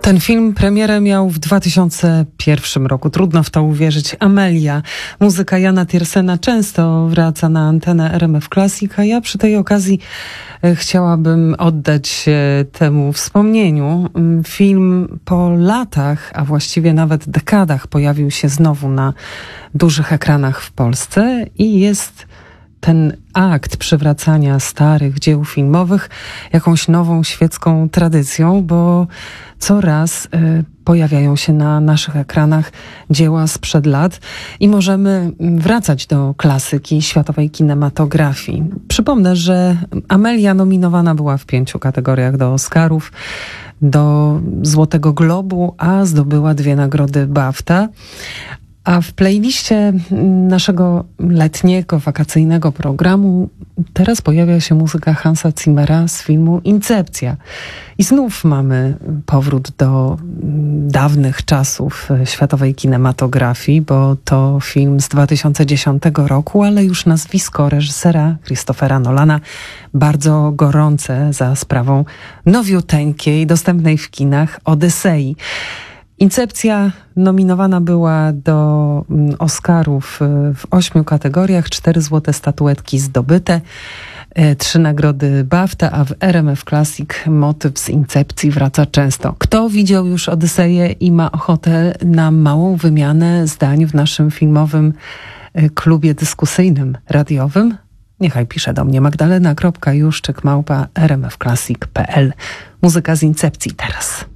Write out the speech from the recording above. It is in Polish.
Ten film premierę miał w 2001 roku. Trudno w to uwierzyć. Amelia. Muzyka Jana Tiersena często wraca na antenę RMF Classic, a ja przy tej okazji chciałabym oddać się temu wspomnieniu. Film po latach, a właściwie nawet dekadach pojawił się znowu na dużych ekranach w Polsce i jest ten akt przywracania starych dzieł filmowych jakąś nową świecką tradycją, bo coraz pojawiają się na naszych ekranach dzieła sprzed lat i możemy wracać do klasyki światowej kinematografii. Przypomnę, że Amelia nominowana była w 5 kategoriach do Oscarów, do Złotego Globu, a zdobyła 2 nagrody BAFTA. A w playliście naszego letniego, wakacyjnego programu teraz pojawia się muzyka Hansa Zimmera z filmu Incepcja. I znów mamy powrót do dawnych czasów światowej kinematografii, bo to film z 2010 roku, ale już nazwisko reżysera Christophera Nolana bardzo gorące za sprawą nowiuteńkiej, dostępnej w kinach Odysei. Incepcja nominowana była do Oscarów w 8 kategoriach, 4 złote statuetki zdobyte, 3 nagrody BAFTA, a w RMF Classic motyw z Incepcji wraca często. Kto widział już Odyseję i ma ochotę na małą wymianę zdań w naszym filmowym klubie dyskusyjnym, radiowym? Niechaj pisze do mnie magdalena.juszczyk@rmfclassic.pl. Muzyka z Incepcji teraz.